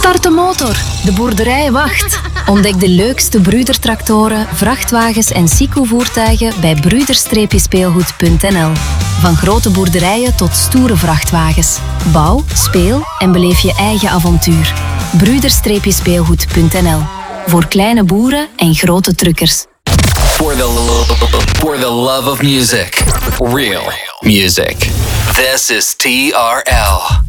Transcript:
Start de motor. De boerderij wacht. Ontdek de leukste Brüder-tractoren, vrachtwagens en Sico-voertuigen bij brüder-speelgoed.nl. Van grote boerderijen tot stoere vrachtwagens. Bouw, speel en beleef je eigen avontuur. brüder-speelgoed.nl. Voor kleine boeren en grote truckers. For the love of music. Real music. This is TRL.